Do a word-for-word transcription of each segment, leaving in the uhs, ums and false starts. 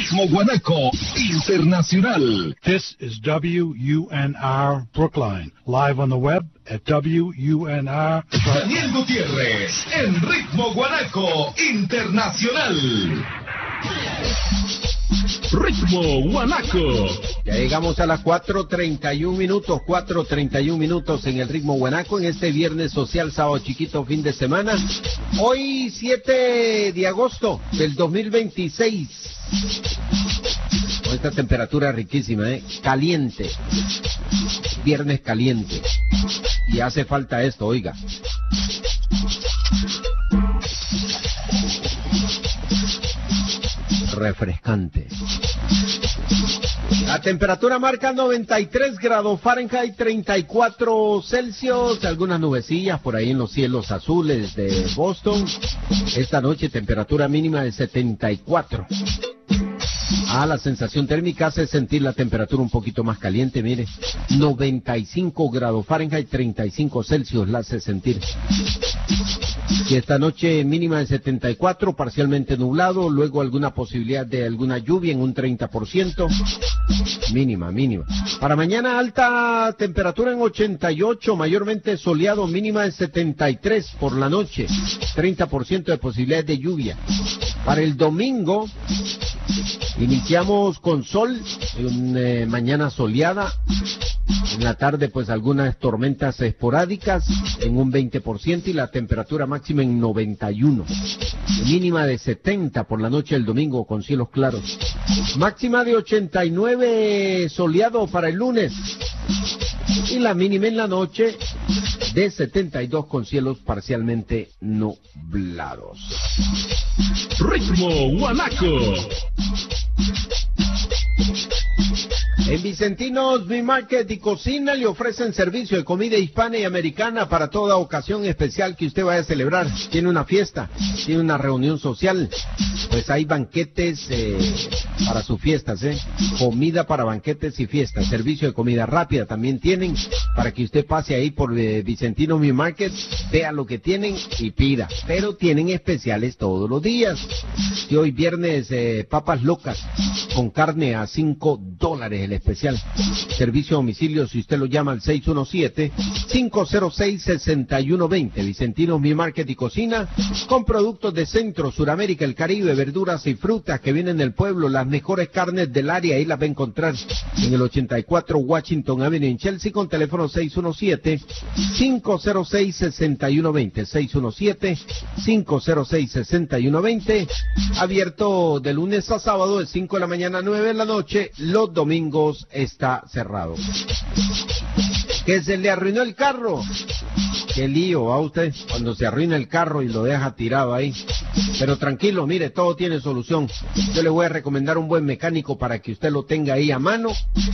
Ritmo Guanaco Internacional. This is W U N R Brookline, live on the web at W U N R. Daniel Gutiérrez en Ritmo Guanaco Internacional. Ritmo Guanaco. Ya llegamos a las cuatro treinta y un minutos, cuatro treinta y un minutos en el Ritmo Guanaco en este viernes social, sábado chiquito, fin de semana. Hoy siete de agosto del dos mil veintiséis. Con esta temperatura riquísima, ¿eh? Caliente. Viernes caliente. Y hace falta esto, oiga. Refrescante. La temperatura marca noventa y tres grados Fahrenheit, treinta y cuatro Celsius, algunas nubecillas por ahí en los cielos azules de Boston. Esta noche temperatura mínima de setenta y cuatro. Ah, la sensación térmica hace sentir la temperatura un poquito más caliente, mire. noventa y cinco grados Fahrenheit, treinta y cinco Celsius la hace sentir. Y esta noche mínima de setenta y cuatro, parcialmente nublado, luego alguna posibilidad de alguna lluvia en un treinta por ciento. Mínima, mínima. Para mañana alta temperatura en ochenta y ocho, mayormente soleado, mínima de setenta y tres por la noche. treinta por ciento de posibilidades de lluvia. Para el domingo iniciamos con sol, una eh, mañana soleada. En la tarde, pues, algunas tormentas esporádicas en un veinte por ciento y la temperatura máxima en noventa y uno. Mínima de setenta por la noche el domingo con cielos claros. Máxima de ochenta y nueve soleado para el lunes. Y la mínima en la noche de setenta y dos con cielos parcialmente nublados. Ritmo Guanaco. En Vicentinos Mi Market y Cocina le ofrecen servicio de comida hispana y americana para toda ocasión especial que usted vaya a celebrar. Tiene una fiesta, tiene una reunión social, pues hay banquetes eh, para sus fiestas, ¿eh? Comida para banquetes y fiestas. Servicio de comida rápida también tienen para que usted pase ahí por eh, Vicentinos Mi Market, vea lo que tienen y pida. Pero tienen especiales todos los días. Y hoy viernes eh, papas locas con carne a cinco dólares el especial. Servicio a domicilio si usted lo llama al seis uno siete, cinco cero seis, seis uno dos cero. Vicentinos Mi Market y Cocina, con productos de Centro, Suramérica, el Caribe, verduras y frutas que vienen del pueblo, las mejores carnes del área, ahí las va a encontrar en el ochenta y cuatro Washington Avenue en Chelsea, con teléfono seis uno siete, cinco cero seis, seis uno dos cero, seis uno siete, cinco cero seis, seis uno dos cero, abierto de lunes a sábado de cinco de la mañana a nueve de la noche, los domingos está cerrado. ¿Que se le arruinó el carro? Qué lío, ¿va usted? Cuando se arruina el carro y lo deja tirado ahí. Pero tranquilo, mire, todo tiene solución. Yo le voy a recomendar un buen mecánico para que usted lo tenga ahí a mano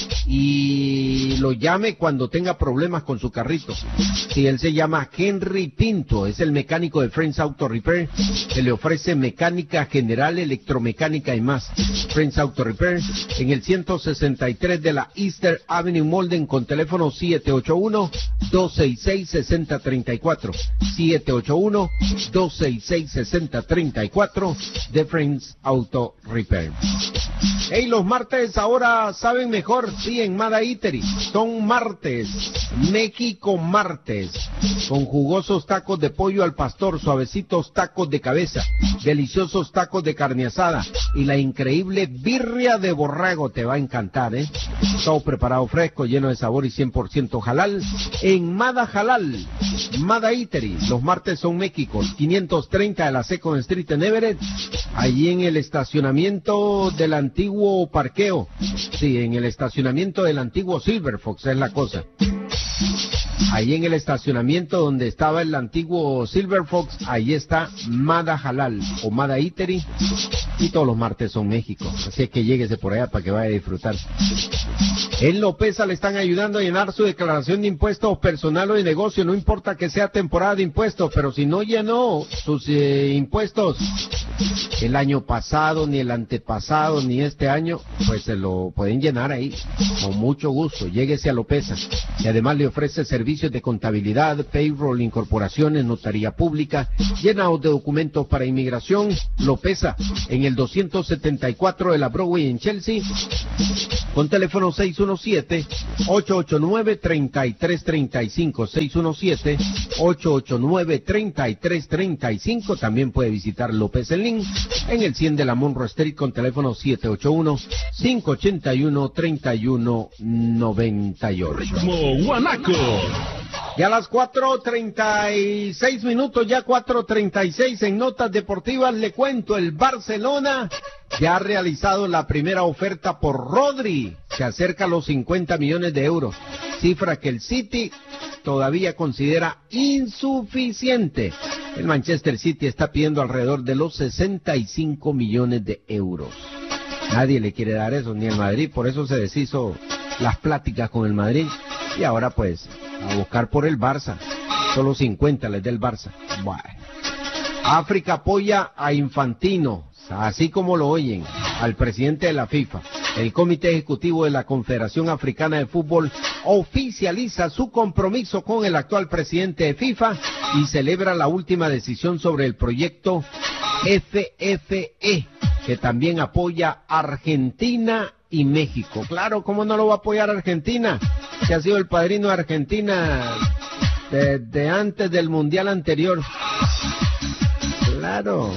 y lo llame cuando tenga problemas con su carrito. Sí, él se llama Henry Pinto, es el mecánico de Friends Auto Repair, que le ofrece mecánica general, electromecánica y más. Friends Auto Repair, en el ciento sesenta y tres de la Easter Avenue Molden, con teléfono siete ocho uno, dos seis seis, seis cero tres cuatro, siete ocho uno, dos seis seis, seis cero tres cuatro, de Friends Auto Repair. Hey, los martes ahora saben mejor, sí, en Mada Eatery. Son martes, México martes, con jugosos tacos de pollo al pastor, suavecitos tacos de cabeza, deliciosos tacos de carne asada y la increíble birria de borrego. Te va a encantar, ¿eh? Todo preparado fresco, lleno de sabor y cien por ciento halal, en Mada Halal, Mada Eatery. Los martes son México, quinientos treinta de la Second Street en Everett, allí en el estacionamiento del antiguo parqueo, sí, en el estacionamiento del antiguo Silver Fox es la cosa. Ahí en el estacionamiento donde estaba el antiguo Silver Fox, ahí está Mada Halal o Mada Eatery, y todos los martes son México, así es que lléguese por allá para que vaya a disfrutar. En Lopeza le están ayudando a llenar su declaración de impuestos personal o de negocio, no importa que sea temporada de impuestos, pero si no llenó sus eh, impuestos el año pasado, ni el antepasado, ni este año, pues se lo pueden llenar ahí, con mucho gusto. Lléguese a Lopeza. Y además le ofrece servicios de contabilidad, payroll, incorporaciones, notaría pública, llenado de documentos para inmigración. Lopeza, en el doscientos setenta y cuatro de la Broadway en Chelsea, con teléfono seis uno siete, ocho ocho nueve, tres tres tres cinco, seis uno siete, ocho ocho nueve, tres tres tres cinco. También puede visitar López en Link en el cien de la Monroe Street con teléfono siete ocho uno, cinco ocho uno, tres uno nueve ocho. Ritmo Guanaco. Ya a las cuatro treinta y seis minutos, ya cuatro treinta y seis en Notas Deportivas, le cuento, el Barcelona ya ha realizado la primera oferta por Rodri, se acerca a los cincuenta millones de euros, cifra que el City todavía considera insuficiente. El Manchester City está pidiendo alrededor de los sesenta y cinco millones de euros. Nadie le quiere dar eso, ni el Madrid, por eso se deshizo las pláticas con el Madrid y ahora pues a buscar por el Barça. Solo cincuenta les da el Barça. Bueno. África apoya a Infantino, así como lo oyen, al presidente de la FIFA. El Comité Ejecutivo de la Confederación Africana de Fútbol oficializa su compromiso con el actual presidente de FIFA y celebra la última decisión sobre el proyecto F F E, que también apoya a Argentina y México. Claro, ¿cómo no lo va a apoyar Argentina? Que ha sido el padrino de Argentina desde antes del Mundial anterior. Claro.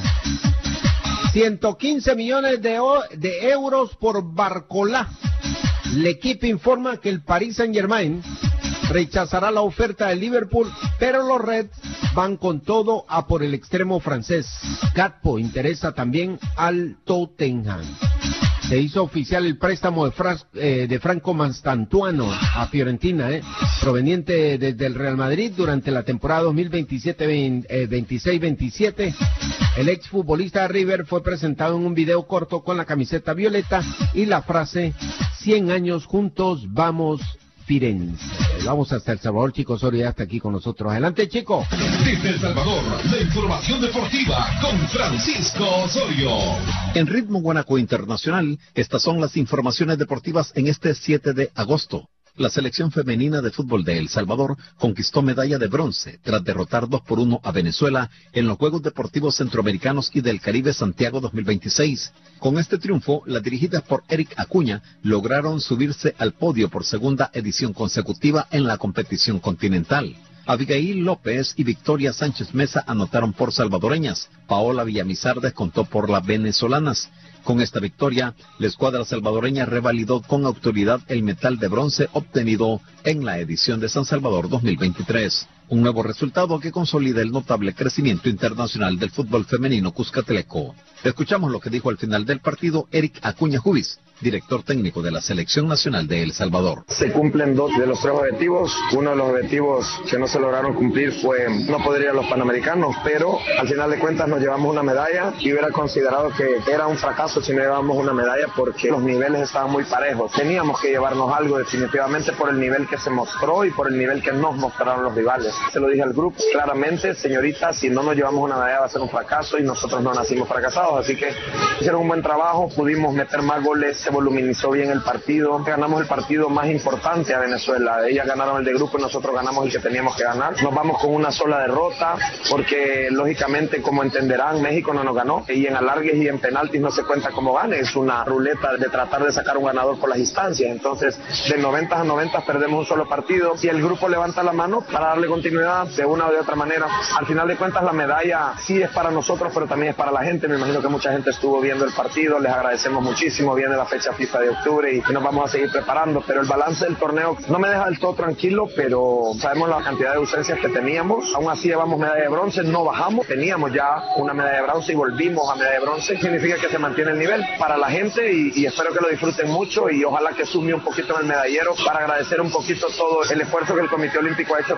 ciento quince millones de, de euros por Barcolá. L'Equipe informa que el Paris Saint-Germain rechazará la oferta del Liverpool, pero los Reds van con todo a por el extremo francés. Gatpo interesa también al Tottenham. Se hizo oficial el préstamo de, Fra eh, de Franco Mastantuano a Fiorentina, eh, proveniente desde de el Real Madrid durante la temporada dos mil veintisiete veintiséis veintisiete. El exfutbolista de River fue presentado en un video corto con la camiseta violeta y la frase cien años juntos, vamos Firenze. Vamos hasta El Salvador, Chico Osorio ya está aquí con nosotros. Adelante, Chico. Desde El Salvador, la información deportiva con Francisco Osorio. En Ritmo Guanaco Internacional, estas son las informaciones deportivas en este siete de agosto. La selección femenina de fútbol de El Salvador conquistó medalla de bronce tras derrotar dos por uno a Venezuela en los Juegos Deportivos Centroamericanos y del Caribe Santiago dos mil veintiséis. Con este triunfo, las dirigidas por Eric Acuña lograron subirse al podio por segunda edición consecutiva en la competición continental. Abigail López y Victoria Sánchez Mesa anotaron por salvadoreñas. Paola Villamizar descontó por las venezolanas. Con esta victoria, la escuadra salvadoreña revalidó con autoridad el metal de bronce obtenido en la edición de San Salvador dos mil veintitrés. Un nuevo resultado que consolida el notable crecimiento internacional del fútbol femenino cuscatleco. Escuchamos lo que dijo al final del partido Eric Acuña Jubis, director técnico de la Selección Nacional de El Salvador. Se cumplen dos de los tres objetivos. Uno de los objetivos que no se lograron cumplir fue no poder ir a los Panamericanos, pero al final de cuentas nos llevamos una medalla y hubiera considerado que era un fracaso si no llevábamos una medalla porque los niveles estaban muy parejos. Teníamos que llevarnos algo definitivamente por el nivel que se mostró y por el nivel que nos mostraron los rivales. Se lo dije al grupo claramente, señorita, si no nos llevamos una medalla va a ser un fracaso y nosotros no nacimos fracasados, así que hicieron un buen trabajo, pudimos meter más goles, se voluminizó bien el partido, ganamos el partido más importante a Venezuela, ellas ganaron el de grupo y nosotros ganamos el que teníamos que ganar. Nos vamos con una sola derrota porque lógicamente, como entenderán, México no nos ganó y en alargues y en penaltis no se cuenta como gane, es una ruleta de tratar de sacar un ganador por las instancias. Entonces de noventa a noventa perdemos un solo partido y el grupo levanta la mano para darle continuidad de una o de otra manera. Al final de cuentas la medalla sí es para nosotros, pero también es para la gente. Me imagino que mucha gente estuvo viendo el partido, les agradecemos muchísimo. Viene la fecha FIFA de octubre y nos vamos a seguir preparando, pero el balance del torneo no me deja del todo tranquilo, pero sabemos la cantidad de ausencias que teníamos. Aún así llevamos medalla de bronce, no bajamos, teníamos ya una medalla de bronce y volvimos a medalla de bronce. Significa que se mantiene el nivel para la gente y, y espero que lo disfruten mucho y ojalá que sume un poquito en el medallero para agradecer un poquito todo el esfuerzo que el Comité Olímpico ha hecho.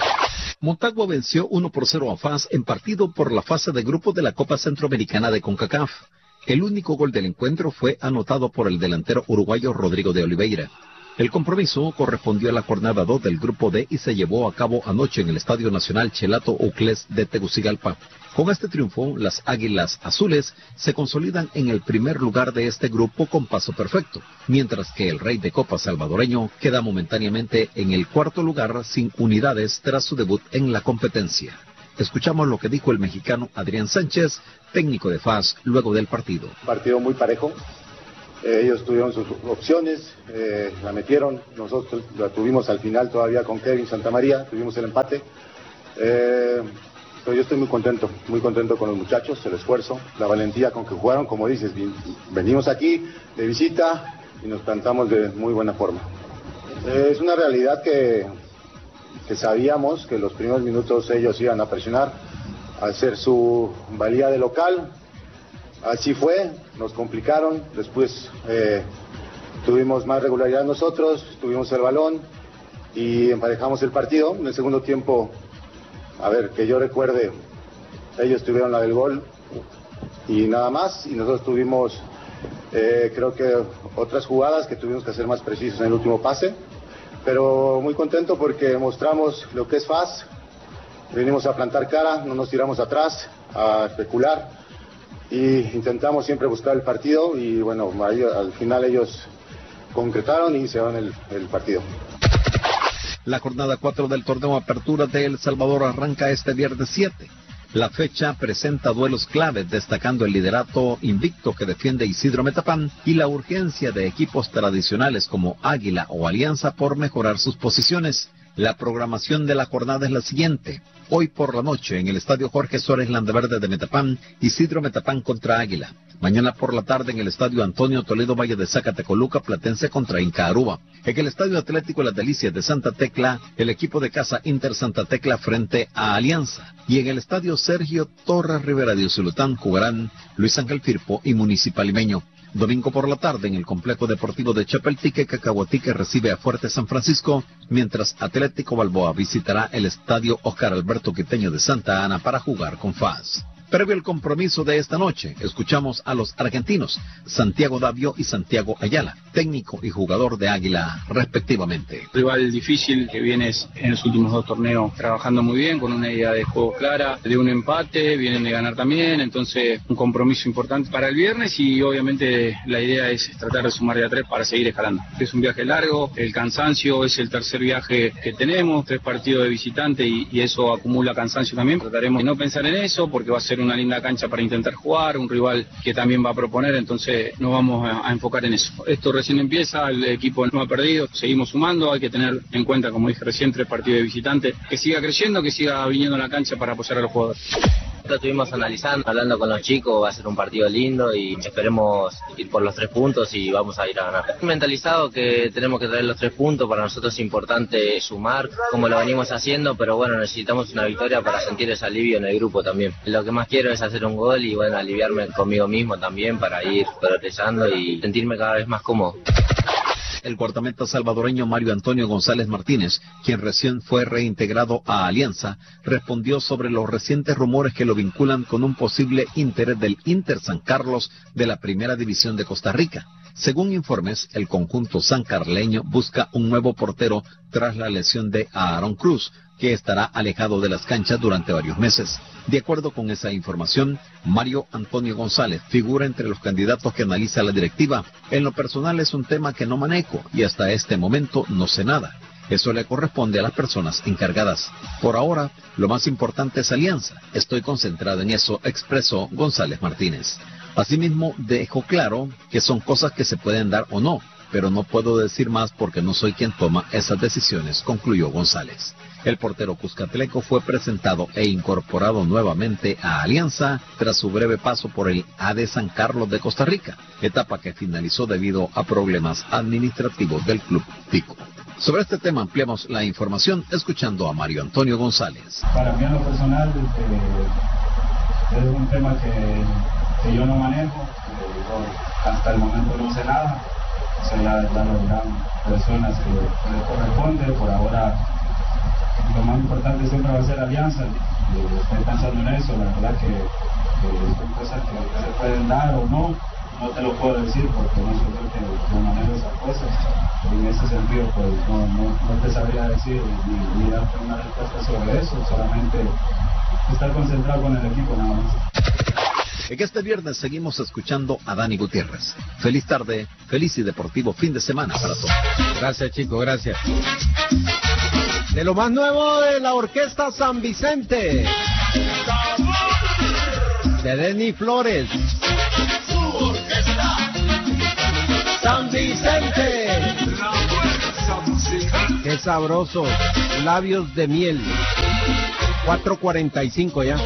Motagua venció uno por cero a F A S en partido por la fase de grupo de la Copa Centroamericana de CONCACAF. El único gol del encuentro fue anotado por el delantero uruguayo Rodrigo de Oliveira. El compromiso correspondió a la jornada dos del Grupo D y se llevó a cabo anoche en el Estadio Nacional Chelato Uclés de Tegucigalpa. Con este triunfo, las Águilas Azules se consolidan en el primer lugar de este grupo con paso perfecto, mientras que el Rey de Copa salvadoreño queda momentáneamente en el cuarto lugar sin unidades tras su debut en la competencia. Escuchamos lo que dijo el mexicano Adrián Sánchez, técnico de F A S, luego del partido. Partido muy parejo. Eh, ellos tuvieron sus opciones, eh, la metieron, nosotros la tuvimos al final todavía con Kevin Santamaría, tuvimos el empate. Eh, pero yo estoy muy contento, muy contento con los muchachos, el esfuerzo, la valentía con que jugaron, como dices, venimos aquí de visita y nos plantamos de muy buena forma. Eh, es una realidad que, que sabíamos que los primeros minutos ellos iban a presionar, a hacer su valía de local. Así fue, nos complicaron, después eh, tuvimos más regularidad nosotros, tuvimos el balón y emparejamos el partido. En el segundo tiempo, a ver, que yo recuerde, ellos tuvieron la del gol y nada más, y nosotros tuvimos, eh, creo que otras jugadas que tuvimos que hacer más precisos en el último pase, pero muy contento porque mostramos lo que es F A S, venimos a plantar cara, no nos tiramos atrás, a especular. Y intentamos siempre buscar el partido y bueno, ahí, al final ellos concretaron y se van el, el partido. La jornada cuatro del torneo Apertura de El Salvador arranca este viernes siete. La fecha presenta duelos claves, destacando el liderato invicto que defiende Isidro Metapán y la urgencia de equipos tradicionales como Águila o Alianza por mejorar sus posiciones. La programación de la jornada es la siguiente. Hoy por la noche en el Estadio Jorge Suárez Landaverde de Metapán, Isidro Metapán contra Águila. Mañana por la tarde en el Estadio Antonio Toledo Valle de Zacatecoluca, Platense contra Inca Aruba. En el Estadio Atlético Las Delicias de Santa Tecla, el equipo de casa Inter Santa Tecla frente a Alianza. Y en el Estadio Sergio Torres Rivera de Usulután jugarán Luis Ángel Firpo y Municipal Limeño. Domingo por la tarde en el Complejo Deportivo de Chapeltique, Cacahuatique recibe a Fuerte San Francisco, mientras Atlético Balboa visitará el Estadio Oscar Alberto Quiteño de Santa Ana para jugar con F A S. Previo al compromiso de esta noche, escuchamos a los argentinos, Santiago Davio y Santiago Ayala, técnico y jugador de Águila, respectivamente. Rival difícil que viene en los últimos dos torneos trabajando muy bien, con una idea de juego clara, de un empate, vienen de ganar también, entonces un compromiso importante para el viernes y obviamente la idea es tratar de sumar de a tres para seguir escalando. Es un viaje largo, el cansancio es el tercer viaje que tenemos, tres partidos de visitante y, y eso acumula cansancio también. Trataremos de no pensar en eso porque va a ser una linda cancha para intentar jugar, un rival que también va a proponer, entonces nos vamos a, a enfocar en eso. Esto recién empieza, el equipo no ha perdido, seguimos sumando, hay que tener en cuenta, como dije recién, tres partidos de visitante, que siga creciendo, que siga viniendo a la cancha para apoyar a los jugadores. Lo estuvimos analizando, hablando con los chicos, va a ser un partido lindo y esperemos ir por los tres puntos y vamos a ir a ganar. Mentalizado que tenemos que traer los tres puntos, para nosotros es importante sumar, como lo venimos haciendo, pero bueno, necesitamos una victoria para sentir ese alivio en el grupo también. Lo que más quiero es hacer un gol y bueno, aliviarme conmigo mismo también para ir progresando y sentirme cada vez más cómodo. El guardameta salvadoreño Mario Antonio González Martínez, quien recién fue reintegrado a Alianza, respondió sobre los recientes rumores que lo vinculan con un posible interés del Inter San Carlos de la Primera División de Costa Rica. Según informes, el conjunto sancarleño busca un nuevo portero tras la lesión de Aaron Cruz, que estará alejado de las canchas durante varios meses. De acuerdo con esa información, Mario Antonio González figura entre los candidatos que analiza la directiva. En lo personal es un tema que no manejo y hasta este momento no sé nada. Eso le corresponde a las personas encargadas. Por ahora, lo más importante es Alianza. Estoy concentrado en eso, expresó González Martínez. Asimismo, dejó claro que son cosas que se pueden dar o no, pero no puedo decir más porque no soy quien toma esas decisiones, concluyó González. El portero cuscatleco fue presentado e incorporado nuevamente a Alianza tras su breve paso por el A D San Carlos de Costa Rica, etapa que finalizó debido a problemas administrativos del club tico. Sobre este tema ampliamos la información escuchando a Mario Antonio González. Para mí en lo personal eh, es un tema que, que yo no manejo, eh, hasta el momento no sé nada, o sea, ya, ya lo dirán personas que les corresponde. Por ahora lo más importante siempre va a ser Alianza, y estoy pensando en eso, la verdad que, que son cosas que, que se pueden dar o no, no te lo puedo decir porque no soy yo que no manejo esas cosas. En ese sentido, pues no, no, no te sabría decir ni, ni darte una respuesta sobre eso, solamente estar concentrado con el equipo nada más. En este viernes seguimos escuchando a Dani Gutiérrez. Feliz tarde, feliz y deportivo fin de semana para todos. Gracias, chicos, gracias. De lo más nuevo de la Orquesta San Vicente, de Denny Flores. Su orquesta San Vicente. La fuerza musical. Qué sabroso. Labios de miel. cuatro cuarenta y cinco ya.